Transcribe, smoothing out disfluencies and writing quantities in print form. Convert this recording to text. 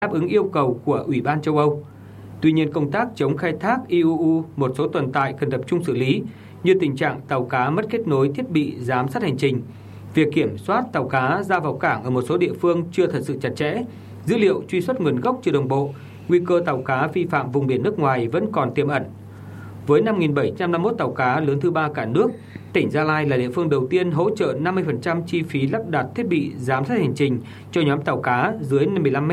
đáp ứng yêu cầu của Ủy ban châu Âu. Tuy nhiên, công tác chống khai thác IUU một số tồn tại cần tập trung xử lý, như tình trạng tàu cá mất kết nối thiết bị giám sát hành trình, việc kiểm soát tàu cá ra vào cảng ở một số địa phương chưa thật sự chặt chẽ, dữ liệu truy xuất nguồn gốc chưa đồng bộ, nguy cơ tàu cá vi phạm vùng biển nước ngoài vẫn còn tiềm ẩn. Với 5.751 tàu cá lớn thứ 3 cả nước, tỉnh Gia Lai là địa phương đầu tiên hỗ trợ 50% chi phí lắp đặt thiết bị giám sát hành trình cho nhóm tàu cá dưới 15 m